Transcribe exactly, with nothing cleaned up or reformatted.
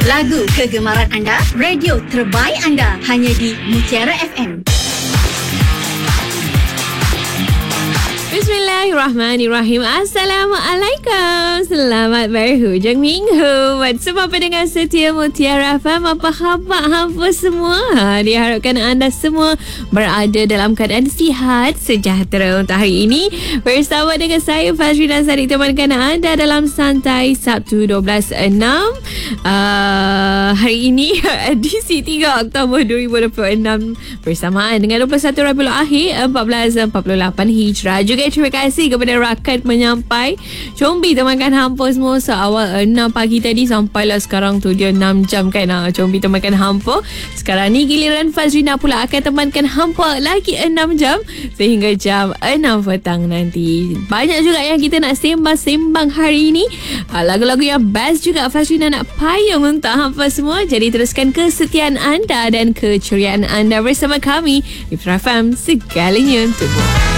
Lagu kegemaran anda, radio terbaik anda, hanya di Mutiara F M. Bismillahirrahmanirrahim. Assalamualaikum. Selamat berhujung minggu buat semua pendengar setia Mutiara F M. Apa khabar hampa semua? Diharapkan anda semua berada dalam keadaan sihat, sejahtera untuk hari ini. Bersama dengan saya Fazrina Sadiq, temankan anda dalam Santai Sabtu dua belas enam. Uh, hari ini edisi tiga Oktober dua ribu dua puluh enam bersamaan dengan dua puluh satu Rabiul Akhir empat belas empat puluh lapan Hijrah. Juga terima kasih kepada rakan penyampai Combi, temankan hampa semua seawal enam pagi tadi sampailah sekarang tu dia enam jam kan. Ha, Combi temankan hampa. Sekarang ni giliran Fazrina pula akan temankan hampa lagi enam jam sehingga jam enam petang nanti. Banyak juga yang kita nak sembang-sembang hari ini. Ha, lagu-lagu yang best juga Fazrina nak payung untuk hampa semua. Jadi teruskan kesetiaan anda dan keceriaan anda bersama kami di F M, segalanya untukmu.